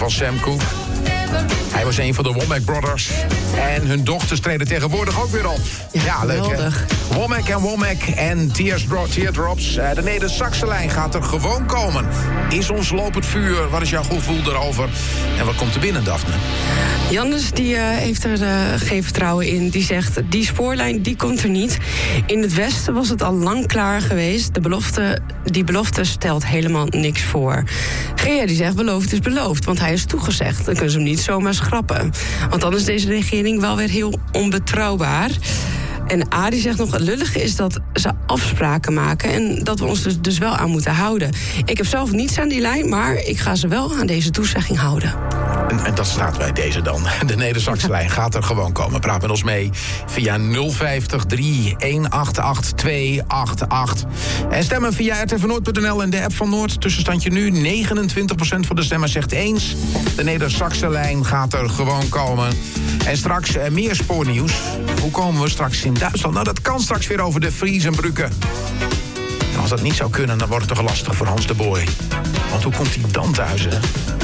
van Sam Cooke. Hij was een van de Womack Brothers. En hun dochters treden tegenwoordig ook weer op. Ja, leuk hè? Womack en Teardrops. De Neder-Saxe-lijn gaat er gewoon komen. Is ons lopend vuur? Wat is jouw gevoel erover? En wat komt er binnen, Daphne? Jannes die heeft er geen vertrouwen in. Die zegt, die spoorlijn die komt er niet. In het westen was het al lang klaar geweest. Die belofte stelt helemaal niks voor. Gea die zegt, beloofd is beloofd. Want hij is toegezegd. Dan kunnen ze hem niet zomaar schrappen. Want dan is deze regering wel weer heel onbetrouwbaar. En Adi zegt nog, het lullige is dat ze afspraken maken... en dat we ons dus wel aan moeten houden. Ik heb zelf niets aan die lijn, maar ik ga ze wel aan deze toezegging houden. En dat staat bij deze dan. De Neder-Saxe-lijn gaat er gewoon komen. Praat met ons mee via 050 3188 288. En stemmen via rtvnoord.nl en de app van Noord. Tussenstandje nu, 29% van de stemmen zegt eens. De Neder-Saxe-lijn gaat er gewoon komen. En straks meer spoornieuws. Hoe komen we straks in Duitsland? Nou, dat kan straks weer over de Vries en Brugge. Als dat niet zou kunnen, dan wordt het toch lastig voor Hans de Boy. Want hoe komt hij dan thuis, hè?